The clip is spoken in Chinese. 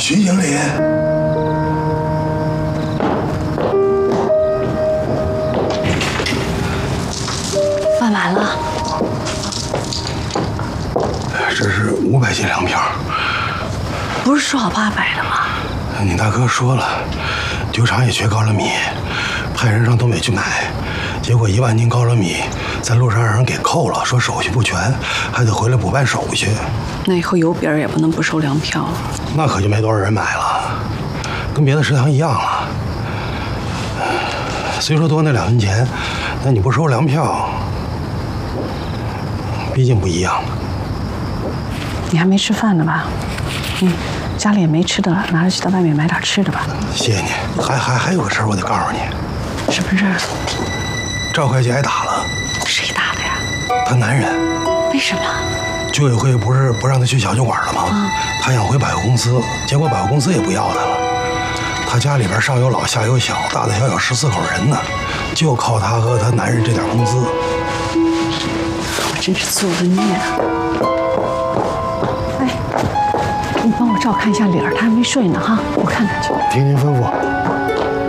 徐经理， 办完了。 这是500斤粮票。 不是说好800的吗？ 你大哥说了，酒厂也缺高粱米，派人上东北去买，结果1万斤高粱米在路上让人给扣了，说手续不全，还得回来补办手续。 那以后有饼也不能不收粮票了。 那可就没多少人买了，跟别的食堂一样了。虽说多那2分钱，但你不收粮票，毕竟不一样。 你还没吃饭呢吧？家里也没吃的了，拿着去到外面买点吃的吧。 谢谢你。还有个事儿，我得告诉你。 什么事儿？ 赵会计挨打了。 谁打的呀？ 她男人。 为什么？ 居委会不是不让他去小酒馆了吗？他想回百货公司，结果百货公司也不要他了。他家里边上有老下有小，大大小小14口人呢，就靠他和他男人这点工资。 我真是作了孽啊！哎，你帮我照看一下理儿，他还没睡呢哈，我看看去。 听您吩咐。